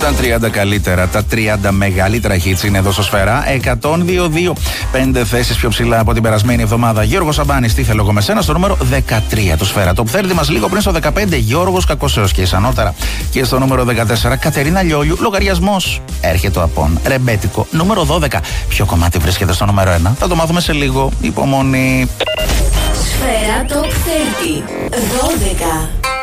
Τα 30 καλύτερα, τα 30 μεγαλύτερα hits είναι εδώ στο Σφαίρα. 102-2. 5 θέσεις πιο ψηλά από την περασμένη εβδομάδα. Γιώργος Σαμπάνης, τι θέλω εγώ με σένα, στο νούμερο 13 του Σφαίρα. Το πθέρδι μας λίγο πριν στο 15. Γιώργος Κακοσέος και Ισανότερα. Και στο νούμερο 14, Κατερίνα Λιόλιου, λογαριασμός. Έρχεται ο Απόν. Ρεμπέτικο. Νούμερο 12. Ποιο κομμάτι βρίσκεται στο νούμερο 1. Θα το μάθουμε σε λίγο. Υπομονή. Σφαίρα Top 30. 12.